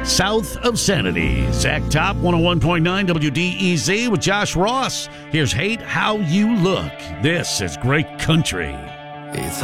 South of Sanity. Zach Top, 101.9 WDEZ with Josh Ross. Here's Hate How You Look. This is great country. It's